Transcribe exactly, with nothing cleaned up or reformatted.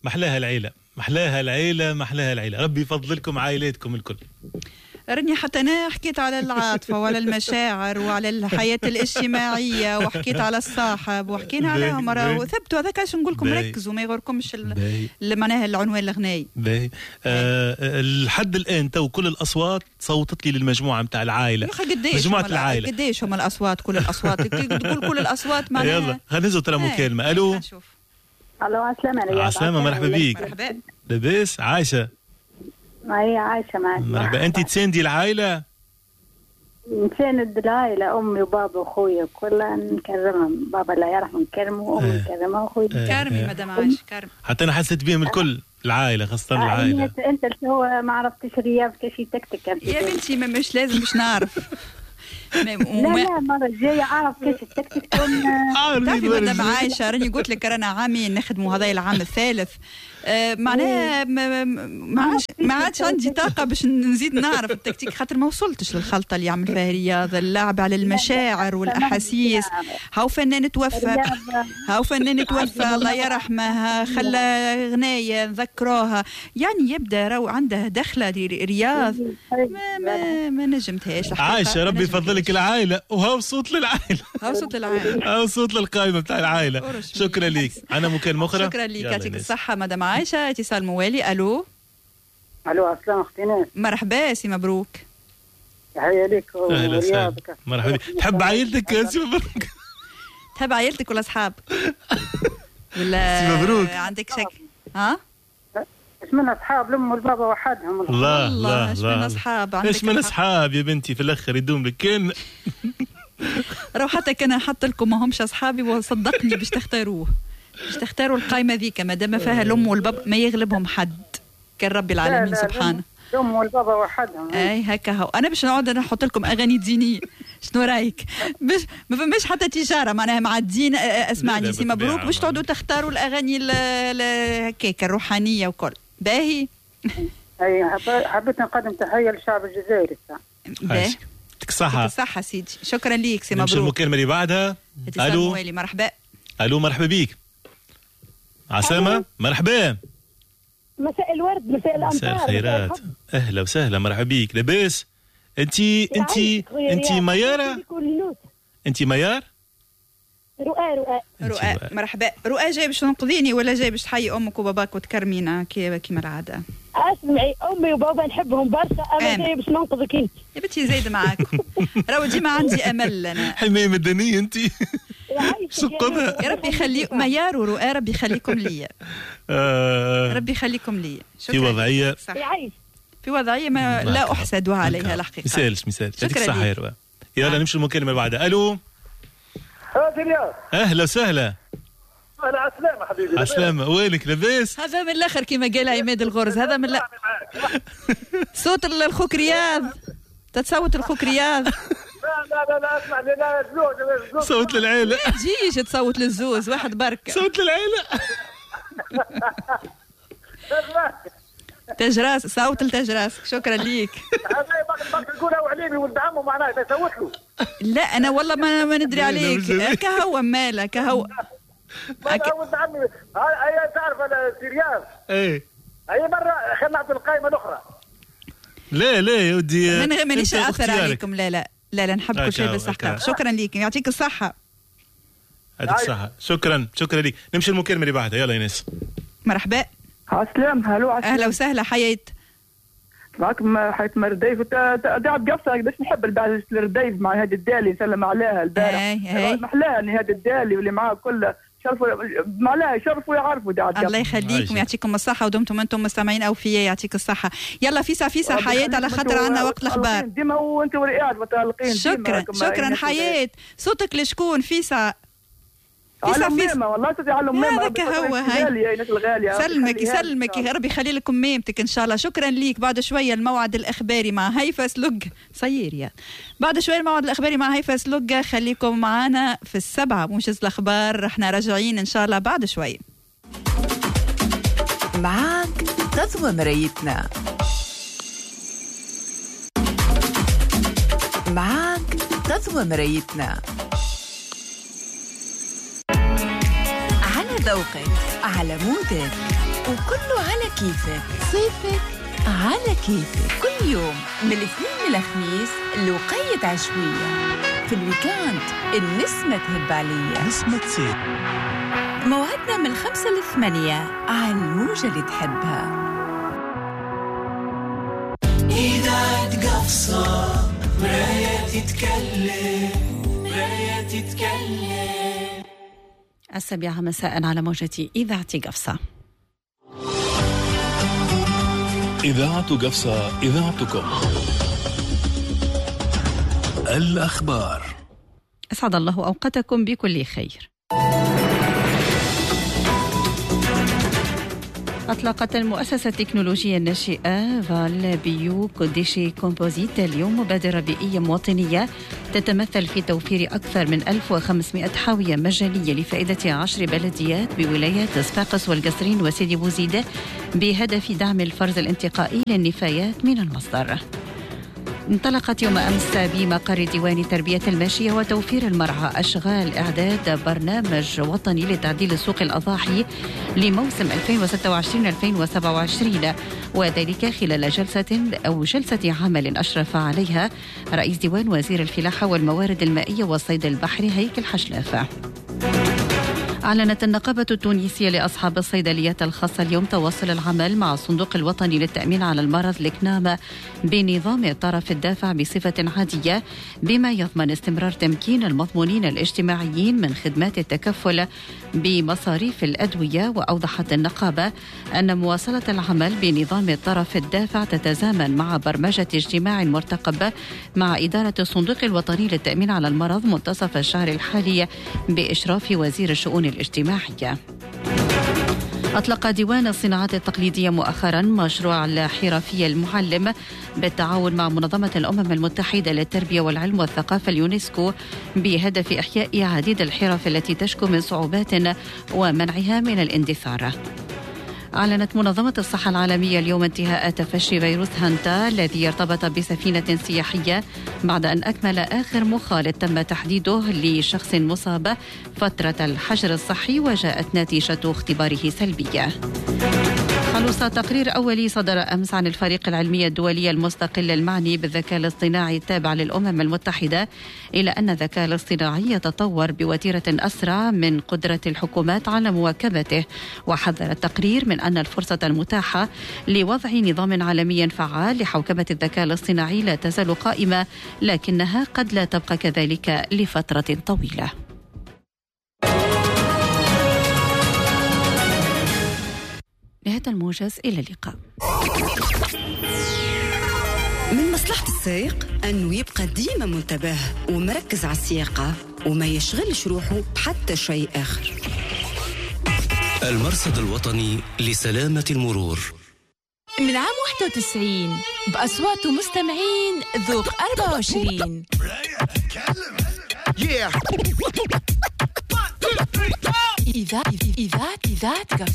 محلاها العيلة محلاها العيلة محلاها العيلة. ربي يفضلكم عائلاتكم الكل. راني حتى أنا حكيت على العاطفة وعلى المشاعر وعلى الحياة الاجتماعية وحكيت على الصاحب وحكينا عليهم مرة وثبتوا هذاك عشان نقول لكم ركزوا ما يغركمش معناها العنوان الغنائي. باهي آه لحد الآن تو كل الأصوات صوتت لي للمجموعة متاع العائلة. مجموعة العائلة قديش هم الأصوات كل الأصوات تقول كل الأصوات معناها. يلا خلينا نزود ترى مكالمة. ألو الو عسلامة. عسلامة مرحبا بيك. مرحبا. لاباس عايشة؟ ما هي عايشة معك. مرحبا. أنت تساندي العائلة؟ نساند العائلة أمي وبابا وأخويا كلها نكرمهم. بابا الله يرحمه نكرمه وأمي نكرمها وأخوي كرمي مدام عايشة كرمي. حتى أنا حسيت بهم الكل العائلة خاصة العائلة. أنت أنت هو ما عرفتش رياض كيف تكتك يا بنتي ما مش لازم مش نعرف. لا لا المرة الجاية أعرف كيف التكتيك تكون. تعرفي مدام عايشة راني قلت لك رانا عامين نخدموا هذا العام الثالث. آه معناها ما عادش ما عادش عندي طاقة باش نزيد نعرف التكتيك خاطر ما وصلتش للخلطة اللي يعمل فيها رياض. اللعب على المشاعر والأحاسيس. هاو فنان توفى هاو فنان توفى الله يرحمها خلى غناية نذكروها يعني يبدا راهو عنده دخلة رياض ما ما, ما نجمتهاش. عايشة ربي يفضلك العائلة وهاو صوت للعائلة. هاو صوت للعائلة. هاو صوت للقائمة بتاع العائلة. شكرا ليك. أنا مكالمة أخرى. شكرا ليك يعطيك الصحة مدام عايشة. اتصال موالي. الو الو السلام اختي ناس. مرحبا سي مبروك. تحية لك ورياضك. مرحبا. تحب عائلتك سي مبروك؟ تحب عائلتك ولا اصحاب؟ ولا سي مبروك عندك شك؟ ها؟ ايش من اصحاب الام والبابا وحدهم. الله الله ايش من اصحاب عندك؟ ايش من اصحاب يا بنتي في الاخر يدوم لك كان. راهو حتى كان حط لكم ما همش اصحابي وصدقني باش تختاروه باش تختاروا القائمة ذيك ما دام فيها الأم والبابا ما يغلبهم حد كان ربي العالمين سبحانه. الأم والبابا وحدهم. أي هكا هو. أنا باش نقعد نحط لكم أغاني دينية شنو رايك؟ باش ما فماش حتى تجارة معناها مع الدين. اسمعني سي مبروك باش تقعدوا تختاروا الأغاني هكاك الروحانية وكل باهي. أي حبيت نقدم تحية للشعب الجزائري. باهي يعطيك الصحة. يعطيك الصحة سيدي. شكرا ليك سي مبروك. نمشي المكالمة اللي بعدها. ألو مرحبا. ألو مرحبا بيك. عسامة مرحبا. مساء الورد مساء الأمطار. مساء الخيرات. أهلا وسهلا مرحبا بيك. لاباس؟ أنتي أنتي أنتي ميارة؟ أنتي ميار؟ رؤى رؤى رؤى مرحبا. رؤى جاي باش تنقذيني ولا جاي باش تحيي أمك وباباك وتكرمينا كيما العادة؟ اسمعي امي وبابا نحبهم برشا اما جاي باش ننقذك انت يا بنتي زايد معاكم. راهو ديما عندي امل انا. حمايه مدنيه انت سقطها. يا ربي يخلي ميار ورؤى ربي يخليكم ليا. ربي يخليكم ليا. في وضعيه في وضعيه ما لا احسد عليها الحقيقه. مثالش مثال. يعطيك الصحه يا رؤى. يلا نمشي المكالمه اللي بعدها. الو اهلا وسهلا. أنا عسلامة حبيبي. عسلامة. وينك لاباس؟ هذا من الآخر كما قال عماد الغرز. هذا من لا صوت الخوك رياض. تتصوت الخوك رياض. لا لا لا لا اسمع لا الزوج. صوت للعيلة. ما تجيش تصوت للزوز واحد بركة. صوت للعيلة. تجراس صوت التجراس. شكرا ليك. هذا باقي نقولها وعليمي ولد عمه معناه يصوت له. لا أنا والله ما ما ندري عليك. كهو ماله كهو. أنا ولد عمي هي تعرف أنا سيريان. إيه. هي مرة خلنا نعطي القائمة الأخرى. لا لا يا ودي. من مانيش أثر عليكم. لا لا لا لا نحب كل شيء بالصحة. شكرا ليك يعطيك الصحة. يعطيك الصحة. شكرا شكرا ليك. نمشي المكالمة اللي بعدها. يلا يا ناس. مرحبا. عسلام. هلو عسلام. أهلا وسهلا. حياة معكم حياة مرديف. تعب قصة قداش نحب البعث الرديف مع هذا الدالي نسلم عليها البارح. محلاها ان هذا الدالي واللي معاه كله شرفوا معلاه يشرفوا ويعرفوا. الله يخليكم ويعطيكم الصحة ودمتم انتم مستمعين اوفياء. يعطيك الصحة. يلا فيسا فيسا حياة على خاطر عنا وقت الاخبار. ديما وانت قاعد متالقين. شكرا شكرا حياة. صوتك لشكون فيسا؟ فيسا فيسا والله تدعي ميمة. هذاك هو هاي. سلمك يسلمك يا ربي يخلي لكم ميمتك ان شاء الله. شكرا ليك. بعد شويه الموعد الاخباري مع هيفا سلوج صيريا. بعد شويه الموعد الاخباري مع هيفا سلوج. خليكم معنا في السبعه موجز الاخبار. احنا راجعين ان شاء الله بعد شويه. معاك غزوه مرايتنا. معاك غزوه مرايتنا ذوقك على مودك، وكله على كيفك. صيفك على كيفك، كل يوم من الاثنين للخميس لوقية عشوية. في الويكاند النسمة تهب عليا، نسمة صيف. موعدنا من الخمسة للثمانية على الموجة اللي تحبها. إذا تقفصة مراية تتكلم، مراية تتكلم. السابعة مساء على موجة إذاعة قفصة. إذاعة قفصة، إذاعتكم. الأخبار. أسعد الله أوقاتكم بكل خير. أطلقت المؤسسة التكنولوجية الناشئة فال بيو كوديشي كومبوزيت اليوم مبادرة بيئية مواطنية تتمثل في توفير أكثر من ألف وخمسمائة حاوية مجانية لفائدة عشر بلديات بولايات صفاقس والقصرين وسيدي بوزيد بهدف دعم الفرز الانتقائي للنفايات من المصدر. انطلقت يوم أمس بمقر ديوان تربية الماشية وتوفير المرعى أشغال إعداد برنامج وطني لتعديل سوق الأضاحي لموسم ألفين وستة وعشرين ألفين وسبعة وعشرين، وذلك خلال جلسة أو جلسة عمل أشرف عليها رئيس ديوان وزير الفلاحة والموارد المائية والصيد البحري هيكل حشلافة. أعلنت النقابة التونسية لأصحاب الصيدليات الخاصة اليوم تواصل العمل مع الصندوق الوطني للتأمين على المرض الكنام بنظام الطرف الدافع بصفة عادية، بما يضمن استمرار تمكين المضمونين الاجتماعيين من خدمات التكفل بمصاريف الأدوية. وأوضحت النقابة أن مواصلة العمل بنظام الطرف الدافع تتزامن مع برمجة اجتماع مرتقب مع إدارة الصندوق الوطني للتأمين على المرض منتصف الشهر الحالي بإشراف وزير الشؤون الاجتماعية. أطلق ديوان الصناعات التقليدية مؤخرا مشروع الحرفي المعلم بالتعاون مع منظمة الأمم المتحدة للتربية والعلم والثقافة اليونسكو بهدف إحياء عديد الحرف التي تشكو من صعوبات ومنعها من الاندثار. أعلنت منظمة الصحة العالمية اليوم انتهاء تفشي فيروس هانتا الذي ارتبط بسفينة سياحية بعد أن أكمل آخر مخالط تم تحديده لشخص مصاب فترة الحجر الصحي وجاءت نتيجة اختباره سلبية. خلص تقرير أولي صدر أمس عن الفريق العلمي الدولي المستقل المعني بالذكاء الاصطناعي التابع للأمم المتحدة إلى أن الذكاء الاصطناعي يتطور بوتيرة أسرع من قدرة الحكومات على مواكبته. وحذر التقرير من أن الفرصة المتاحة لوضع نظام عالمي فعال لحوكمة الذكاء الاصطناعي لا تزال قائمة، لكنها قد لا تبقى كذلك لفترة طويلة. بهذا الموجز إلى اللقاء. من مصلحة السائق أنه يبقى ديما منتبه ومركز على السياقة وما يشغلش روحه حتى شيء آخر. المرصد الوطني لسلامة المرور من عام واحد وتسعين بأصوات مستمعين ذوق أربعة وعشرين. إذا إذا إذا